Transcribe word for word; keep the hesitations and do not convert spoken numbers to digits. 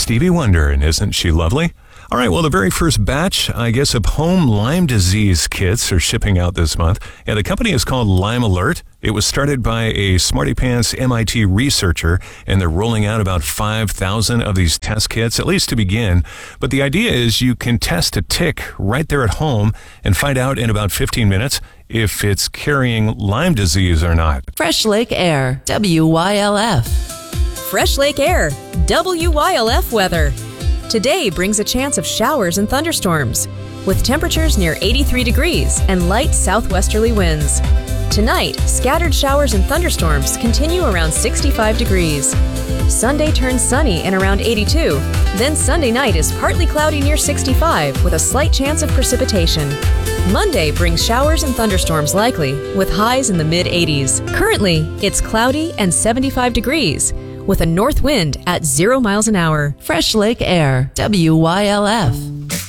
Stevie Wonder, and isn't she lovely? All right, well, the very first batch, I guess, of home Lyme disease kits are shipping out this month. And the company is called Lyme Alert. It was started by a smarty pants M I T researcher, and they're rolling out about five thousand of these test kits, at least to begin. But the idea is you can test a tick right there at home and find out in about fifteen minutes if it's carrying Lyme disease or not. Fresh Lake Air, W Y L F. Fresh Lake Air, W Y L F weather. Today brings a chance of showers and thunderstorms, with temperatures near eighty-three degrees and light southwesterly winds. Tonight, scattered showers and thunderstorms continue around sixty-five degrees. Sunday turns sunny and around eighty-two. Then Sunday night is partly cloudy near sixty-five with a slight chance of precipitation. Monday brings showers and thunderstorms likely, with highs in the mid eighties. Currently, it's cloudy and seventy-five degrees, with a north wind at zero miles an hour. Fresh Lake Air, W Y L F.